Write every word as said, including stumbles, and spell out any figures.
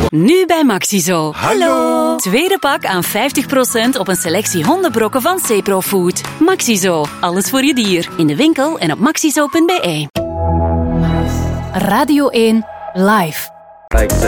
Nu bij Maxizo. Hallo. Tweede pak aan vijftig procent op een selectie hondenbrokken van Cepro Food. Maxizo. Alles voor je dier. In de winkel en op maxizo punt be. Radio één Live. Like,